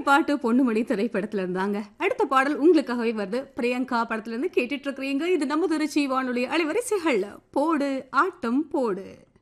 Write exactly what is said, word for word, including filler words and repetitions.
பாட்டு பொண்ணுமணி திரைப்படத்துல இருந்தாங்க. அடுத்த பாடல் உங்களுக்காகவே வருது. பிரியங்கா படத்துல இருந்து கேட்டுட்டு இருக்கிறீங்க. இது நம்ம திருச்சி வானொலி அலைவரிசைகள்ல போடு ஆட்டம் போடு.